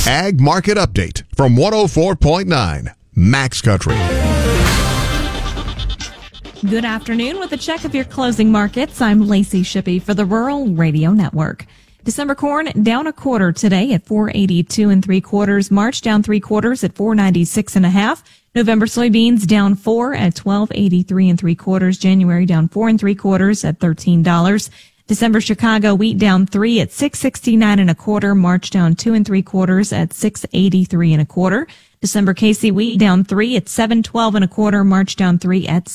Ag Market Update from 104.9 Max Country. Good afternoon. With a check of your closing markets, I'm Lacey Shippey for the Rural Radio Network. December corn down a quarter today at 482 3/4. March down 3/4 at 496 1/2. November soybeans down 4 at 1283 3/4. January down 4 3/4 at $13. December Chicago wheat down 3 at 669 1/4. March down 2 3/4 at 683 1/4. December Casey wheat down 3 at 712 1/4. March down 3 at